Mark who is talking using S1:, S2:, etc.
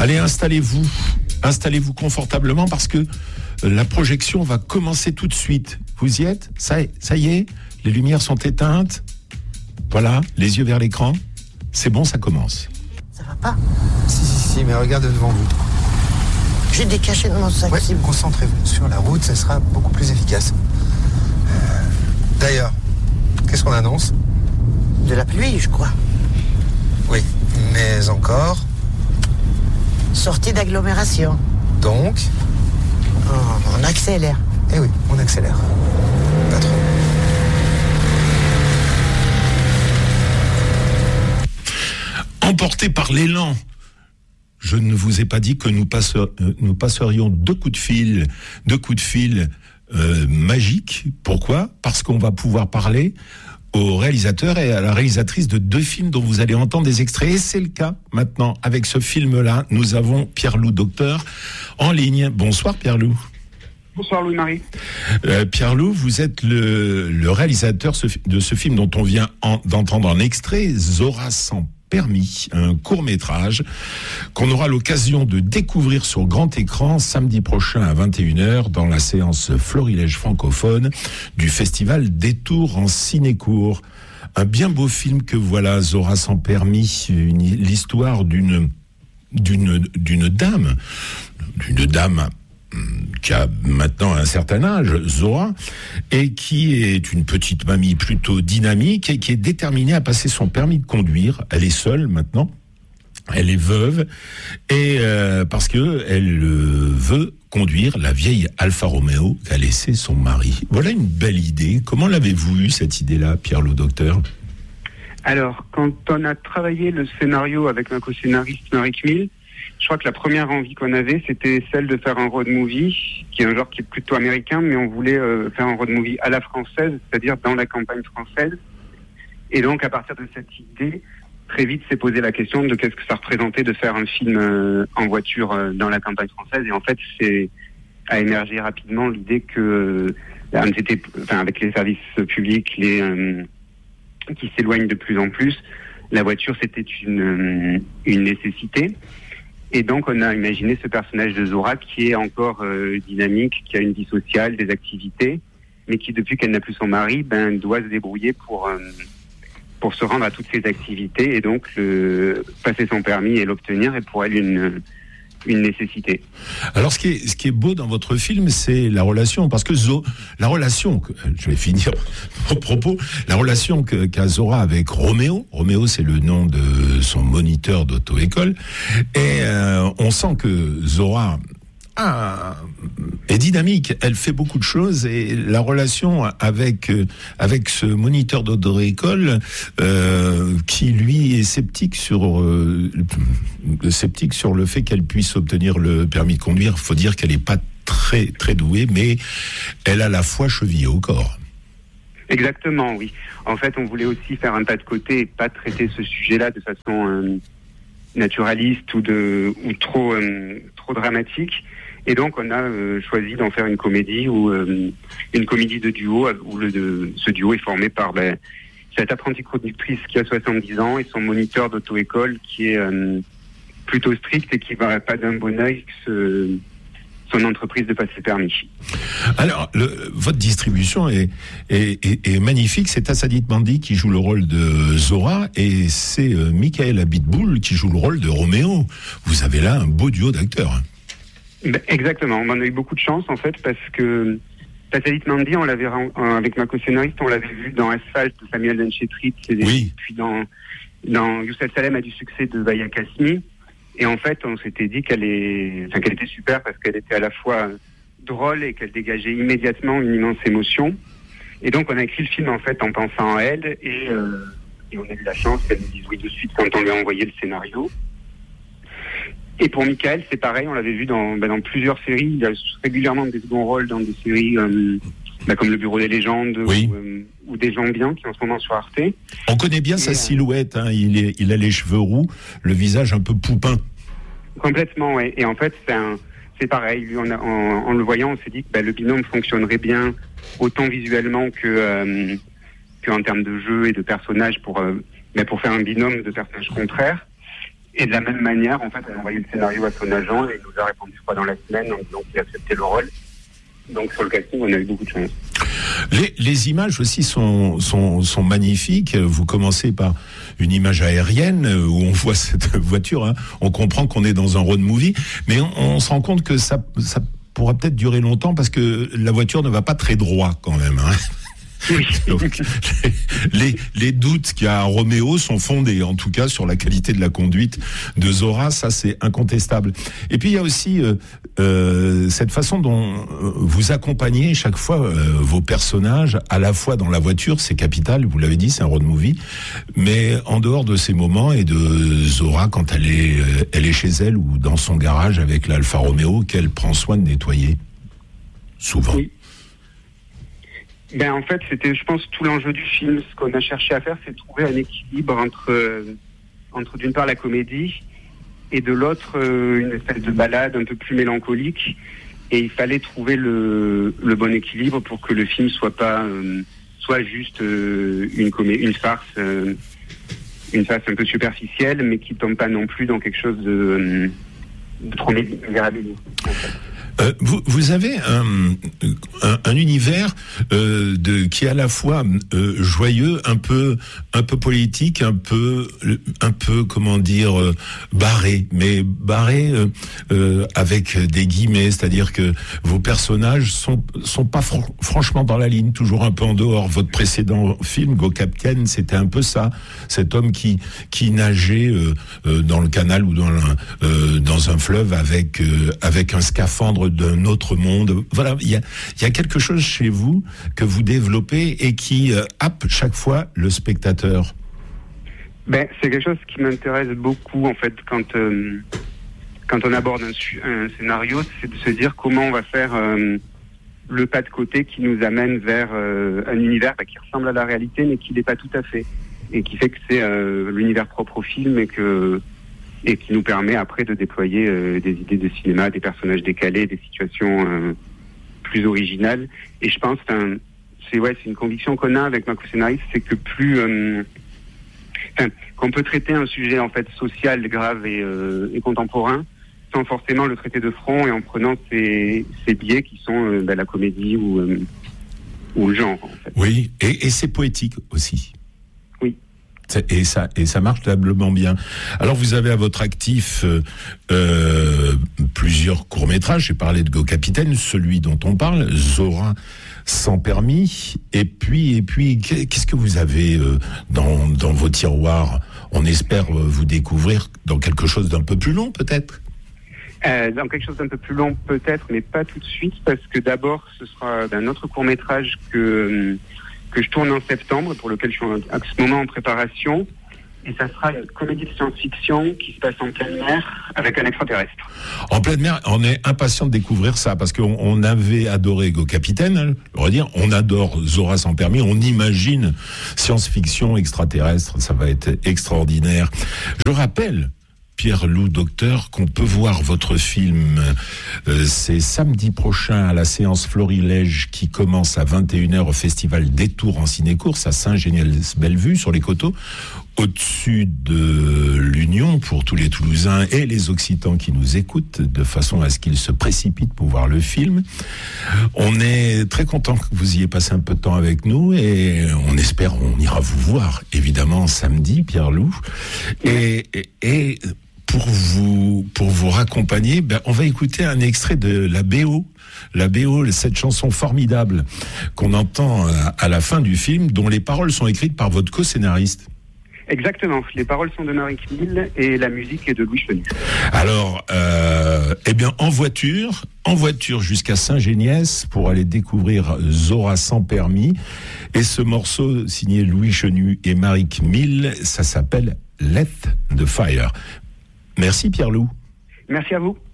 S1: Allez, installez-vous. Installez-vous confortablement parce que la projection va commencer tout de suite. Vous y êtes ? Ça y est, les lumières sont éteintes. Voilà, les yeux vers l'écran. C'est bon, ça commence.
S2: Ça va pas ?
S3: Si, mais regardez devant vous.
S2: J'ai des cachets dans mon sac.
S3: Ouais, concentrez-vous sur la route, ça sera beaucoup plus efficace. D'ailleurs, qu'est-ce qu'on annonce ?
S2: De la pluie, je crois.
S3: Oui, mais encore.
S2: Sortie d'agglomération.
S3: Donc ?
S2: On accélère.
S3: Eh oui, on accélère. Pas trop.
S1: Emporté par l'élan. Je ne vous ai pas dit que nous passerions deux coups de fil magiques. Pourquoi ? Parce qu'on va pouvoir parler au réalisateur et à la réalisatrice de deux films dont vous allez entendre des extraits. Et c'est le cas maintenant. Avec ce film-là, nous avons Pierre-Loup Docteur en ligne. Bonsoir Pierre-Loup.
S4: Bonsoir Louis-Marie.
S1: Pierre-Loup, vous êtes le réalisateur de ce film dont on vient d'entendre un extrait, Zora sans permis, un court-métrage qu'on aura l'occasion de découvrir sur grand écran samedi prochain à 21h dans la séance Florilège francophone du festival Détour en Cinécourt. Un bien beau film que voilà, Zora sans permis, l'histoire d'une dame qui a maintenant un certain âge, Zora, et qui est une petite mamie plutôt dynamique et qui est déterminée à passer son permis de conduire. Elle est seule maintenant, elle est veuve, et parce que elle veut conduire la vieille Alfa Romeo qu'a laissée son mari. Voilà une belle idée. Comment l'avez-vous eue cette idée-là, Pierre-Loup Docteur ?
S4: Alors, quand on a travaillé le scénario avec un co-scénariste, Marie Kmil, je crois que la première envie qu'on avait, c'était celle de faire un road movie, qui est un genre qui est plutôt américain, mais on voulait faire un road movie à la française, c'est-à-dire dans la campagne française. Et donc, à partir de cette idée, très vite s'est posé la question de qu'est-ce que ça représentait de faire un film en voiture dans la campagne française. Et en fait, c'est a émergé rapidement l'idée que, avec les services publics, qui s'éloignent de plus en plus, la voiture, c'était une nécessité. Et donc, on a imaginé ce personnage de Zora qui est encore dynamique, qui a une vie sociale, des activités, mais qui, depuis qu'elle n'a plus son mari, doit se débrouiller pour se rendre à toutes ces activités. Et donc, passer son permis et l'obtenir est pour elle une nécessité.
S1: Alors, ce qui est beau dans votre film, c'est la relation, parce que je vais finir mon propos, la relation qu'a Zora avec Roméo. Roméo, c'est le nom de son moniteur d'auto-école, et on sent que Zora est dynamique, elle fait beaucoup de choses, et la relation avec ce moniteur d'auto-école qui lui est sceptique sur le fait qu'elle puisse obtenir le permis de conduire. Faut dire qu'elle n'est pas très très douée, mais elle a la foi chevillée au corps.
S4: Exactement, oui. En fait, on voulait aussi faire un pas de côté et pas traiter ce sujet-là de façon naturaliste ou trop dramatique. Et donc, on a choisi d'en faire une comédie une comédie de duo où ce duo est formé par cette apprentie conductrice qui a 70 ans et son moniteur d'auto-école qui est plutôt strict et qui ne verrait pas d'un bon œil son entreprise de passer le permis. Alors,
S1: votre distribution est magnifique. C'est Assadit Mandi qui joue le rôle de Zora et c'est Michael Abitboul qui joue le rôle de Roméo. Vous avez là un beau duo d'acteurs.
S4: Exactement, on en a eu beaucoup de chance en fait parce que Assadit Mandi, on l'avait avec ma co-scénariste, on l'avait vu dans Asphalt de Samuel Benchetrit,
S1: oui.
S4: Puis dans Youssef Salem a du succès de Baya Kasmi. Et en fait, on s'était dit qu'elle était super parce qu'elle était à la fois drôle et qu'elle dégageait immédiatement une immense émotion. Et donc, on a écrit le film en fait en pensant à elle et on a eu la chance qu'elle nous dise oui de suite quand on lui a envoyé le scénario. Et pour Michael, c'est pareil, on l'avait vu dans plusieurs séries. Il a régulièrement des seconds rôles dans des séries comme Le Bureau des légendes,
S1: oui.
S4: ou Des gens bien, qui est en ce moment sur Arte.
S1: On connaît bien sa silhouette, hein. Il a les cheveux roux, le visage un peu poupin.
S4: Complètement, oui. Et en fait, c'est pareil. Lui, en le voyant, on s'est dit que le binôme fonctionnerait bien, autant visuellement que en termes de jeu et de personnages pour faire un binôme de personnages contraires. Et de la même manière, en fait, on a envoyé le scénario à son agent et il nous a répondu, je crois, dans la semaine en disant qu'il acceptait le rôle. Donc sur le casting, on a eu beaucoup de chance.
S1: Les images aussi sont magnifiques. Vous commencez par une image aérienne où on voit cette voiture. Hein. On comprend qu'on est dans un road movie, mais on se rend compte que ça pourra peut-être durer longtemps parce que la voiture ne va pas très droit quand même. Hein.
S4: Oui.
S1: Donc, les doutes qu'il y a à Roméo sont fondés, en tout cas, sur la qualité de la conduite de Zora, ça c'est incontestable. Et puis il y a aussi cette façon dont vous accompagnez chaque fois vos personnages, à la fois dans la voiture, c'est capital, vous l'avez dit, c'est un road movie, mais en dehors de ces moments et de Zora quand elle est chez elle ou dans son garage avec l'Alfa Romeo qu'elle prend soin de nettoyer, souvent.
S4: Oui. Ben en fait, c'était, je pense, tout l'enjeu du film. Ce qu'on a cherché à faire, c'est trouver un équilibre entre d'une part la comédie et de l'autre une espèce de balade un peu plus mélancolique. Et il fallait trouver le bon équilibre pour que le film soit pas soit juste une farce un peu superficielle, mais qui tombe pas non plus dans quelque chose de trop misérable. En fait.
S1: Vous avez un univers qui est à la fois joyeux, un peu politique, un peu comment dire barré, mais barré avec des guillemets, c'est-à-dire que vos personnages sont pas franchement dans la ligne, toujours un peu en dehors. Votre précédent film Go Captain, c'était un peu ça, cet homme qui nageait dans le canal ou dans un fleuve avec un scaphandre d'un autre monde. Voilà, il y a quelque chose chez vous que vous développez et qui happe chaque fois le spectateur.
S4: Ben, c'est quelque chose qui m'intéresse beaucoup en fait quand on aborde un scénario, c'est de se dire comment on va faire le pas de côté qui nous amène vers un univers qui ressemble à la réalité mais qui n'est pas tout à fait, et qui fait que c'est l'univers propre au film et qui nous permet après de déployer des idées de cinéma, des personnages décalés, des situations plus originales. Et je pense c'est une conviction qu'on a avec ma co-scénariste, c'est que qu'on peut traiter un sujet en fait social grave et contemporain sans forcément le traiter de front et en prenant ces biais qui sont la comédie ou le genre en fait.
S1: Oui, et c'est poétique aussi.
S4: Oui.
S1: Et ça marche doublement bien. Alors vous avez à votre actif plusieurs courts-métrages. J'ai parlé de Go Capitaine, celui dont on parle, Zora sans permis. Et puis, qu'est-ce que vous avez dans vos tiroirs? On espère vous découvrir dans quelque chose d'un peu plus long, peut-être.
S4: Dans quelque chose d'un peu plus long, peut-être, mais pas tout de suite, parce que d'abord, ce sera d'un autre court-métrage que je tourne en septembre, pour lequel je suis à ce moment en préparation. Et ça sera une comédie de science-fiction qui se passe en pleine mer avec un extraterrestre.
S1: En pleine mer, on est impatient de découvrir ça, parce qu'on avait adoré Go Capitaine, hein, on va dire, on adore Zora sans permis, on imagine science-fiction extraterrestre, ça va être extraordinaire. Je rappelle, Pierre-Loup Docteur, qu'on peut voir votre film, c'est samedi prochain à la séance Florilège qui commence à 21h au festival Détour en Ciné-Course à Saint-Génial-Bellevue sur les coteaux, au-dessus de l'Union pour tous les Toulousains et les Occitans qui nous écoutent, de façon à ce qu'ils se précipitent pour voir le film. On est très content que vous ayez passé un peu de temps avec nous et on ira vous voir évidemment samedi, Pierre-Loup. Et pour vous raccompagner, on va écouter un extrait de la BO, cette chanson formidable qu'on entend à la fin du film, dont les paroles sont écrites par votre co-scénariste.
S4: Exactement, les paroles sont de Naric Mille et la musique est de Louis Chenu.
S1: Alors, en voiture jusqu'à Saint-Géniès pour aller découvrir Zora sans permis. Et ce morceau signé Louis Chenu et Naric Mille, ça s'appelle Let the Fire. Merci Pierre-Loup.
S4: Merci à vous.